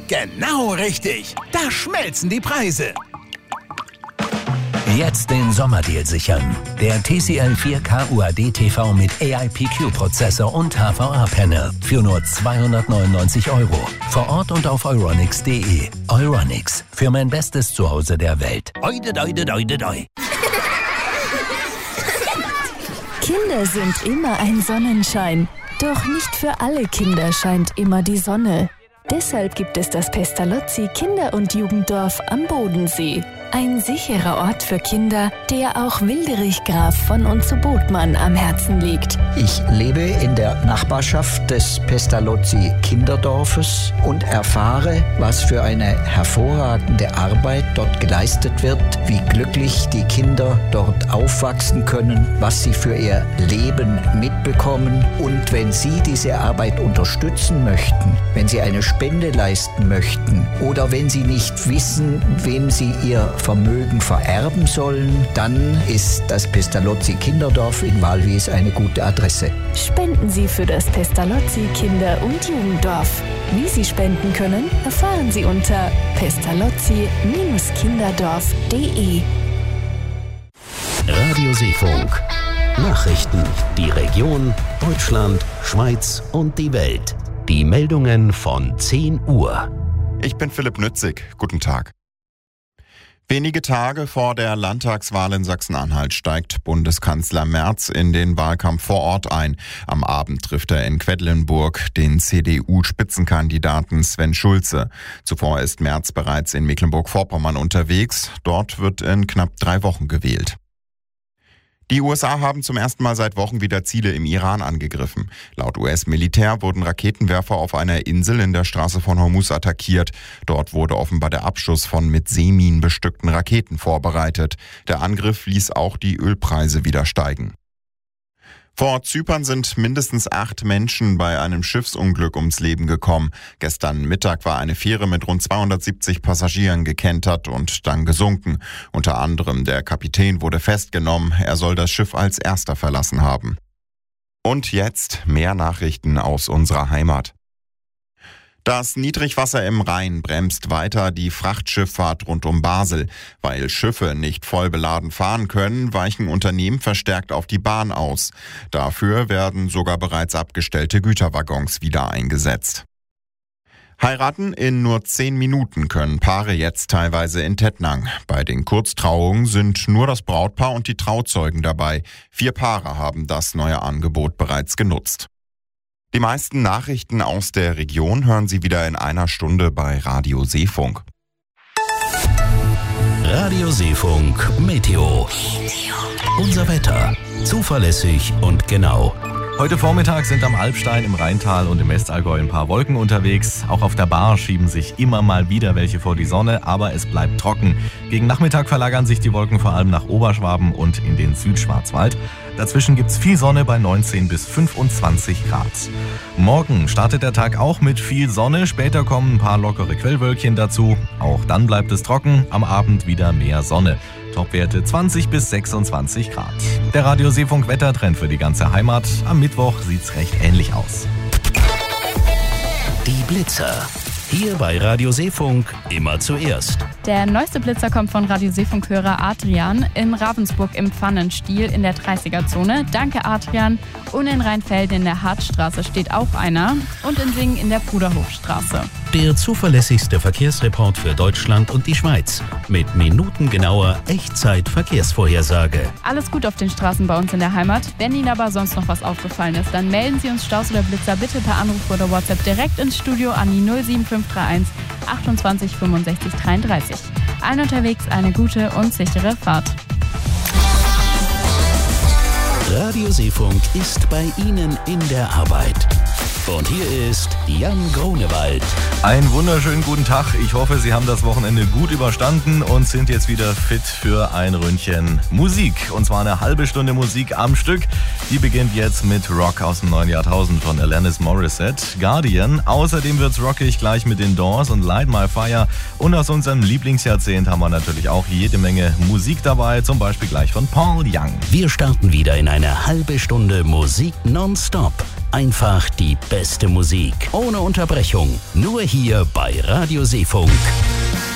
Genau richtig. Da schmelzen die Preise. Jetzt den Sommerdeal sichern. Der TCL 4K UHD TV mit AIPQ-Prozessor und HVA-Panel für nur 299 €. Vor Ort und auf euronics.de. Euronics, für mein bestes Zuhause der Welt. Oide, doide, doide, doi. Kinder sind immer ein Sonnenschein. Doch nicht für alle Kinder scheint immer die Sonne. Deshalb gibt es das Pestalozzi Kinder- und Jugenddorf am Bodensee. Ein sicherer Ort für Kinder, der auch Wilderich Graf von und zu Botmann am Herzen liegt. Ich lebe in der Nachbarschaft des Pestalozzi Kinderdorfes und erfahre, was für eine hervorragende Arbeit dort geleistet wird, wie glücklich die Kinder dort aufwachsen können, was sie für ihr Leben mitbekommen. Und wenn Sie diese Arbeit unterstützen möchten, wenn Sie eine Spende leisten möchten oder wenn Sie nicht wissen, wem Sie Ihr Vermögen vererben sollen, dann ist das Pestalozzi Kinderdorf in Walwies eine gute Adresse. Spenden Sie für das Pestalozzi Kinder- und Jugenddorf. Wie Sie spenden können, erfahren Sie unter pestalozzi-kinderdorf.de. Radio Seefunk. Nachrichten. Die Region, Deutschland, Schweiz und die Welt. Die Meldungen von 10 Uhr. Ich bin Philipp Nützig. Guten Tag. Wenige Tage vor der Landtagswahl in Sachsen-Anhalt steigt Bundeskanzler Merz in den Wahlkampf vor Ort ein. Am Abend trifft er in Quedlinburg den CDU-Spitzenkandidaten Sven Schulze. Zuvor ist Merz bereits in Mecklenburg-Vorpommern unterwegs. Dort wird in knapp 3 Wochen gewählt. Die USA haben zum ersten Mal seit Wochen wieder Ziele im Iran angegriffen. Laut US-Militär wurden Raketenwerfer auf einer Insel in der Straße von Hormuz attackiert. Dort wurde offenbar der Abschuss von mit Seeminen bestückten Raketen vorbereitet. Der Angriff ließ auch die Ölpreise wieder steigen. Vor Zypern sind mindestens 8 Menschen bei einem Schiffsunglück ums Leben gekommen. Gestern Mittag war eine Fähre mit rund 270 Passagieren gekentert und dann gesunken. Unter anderem der Kapitän wurde festgenommen. Er soll das Schiff als erster verlassen haben. Und jetzt mehr Nachrichten aus unserer Heimat. Das Niedrigwasser im Rhein bremst weiter die Frachtschifffahrt rund um Basel. Weil Schiffe nicht voll beladen fahren können, weichen Unternehmen verstärkt auf die Bahn aus. Dafür werden sogar bereits abgestellte Güterwaggons wieder eingesetzt. Heiraten in nur 10 Minuten können Paare jetzt teilweise in Tettnang. Bei den Kurztrauungen sind nur das Brautpaar und die Trauzeugen dabei. 4 Paare haben das neue Angebot bereits genutzt. Die meisten Nachrichten aus der Region hören Sie wieder in einer Stunde bei Radio Seefunk. Radio Seefunk Meteo. Unser Wetter. Zuverlässig und genau. Heute Vormittag sind am Alpstein, im Rheintal und im Westallgäu ein paar Wolken unterwegs. Auch auf der Baar schieben sich immer mal wieder welche vor die Sonne, aber es bleibt trocken. Gegen Nachmittag verlagern sich die Wolken vor allem nach Oberschwaben und in den Südschwarzwald. Dazwischen gibt's viel Sonne bei 19 bis 25 Grad. Morgen startet der Tag auch mit viel Sonne. Später kommen ein paar lockere Quellwölkchen dazu. Auch dann bleibt es trocken. Am Abend wieder mehr Sonne. Topwerte 20 bis 26 Grad. Der Radio Seefunk Wettertrend für die ganze Heimat. Am Mittwoch sieht's recht ähnlich aus. Die Blitzer. Hier bei Radio Seefunk immer zuerst. Der neueste Blitzer kommt von Radio Seefunk-Hörer Adrian in Ravensburg im Pfannenstiel in der 30er-Zone. Danke Adrian. Und in Rheinfelden in der Hartstraße steht auch einer. Und in Singen in der Bruderhofstraße. Der zuverlässigste Verkehrsreport für Deutschland und die Schweiz. Mit minutengenauer Echtzeit-Verkehrsvorhersage. Alles gut auf den Straßen bei uns in der Heimat. Wenn Ihnen aber sonst noch was aufgefallen ist, dann melden Sie uns Staus oder Blitzer bitte per Anruf oder WhatsApp direkt ins Studio an die 07531 28 65 33. Allen unterwegs eine gute und sichere Fahrt. Radio Seefunk ist bei Ihnen in der Arbeit. Und hier ist Jan Grunewald. Einen wunderschönen guten Tag. Ich hoffe, Sie haben das Wochenende gut überstanden und sind jetzt wieder fit für ein Ründchen Musik. Und zwar eine halbe Stunde Musik am Stück. Die beginnt jetzt mit Rock aus dem neuen Jahrtausend von Alanis Morissette, Guardian. Außerdem wird's rockig gleich mit den Doors und Light My Fire. Und aus unserem Lieblingsjahrzehnt haben wir natürlich auch jede Menge Musik dabei. Zum Beispiel gleich von Paul Young. Wir starten wieder in eine halbe Stunde Musik nonstop. Einfach die beste Musik. Ohne Unterbrechung. Nur hier bei Radio Seefunk.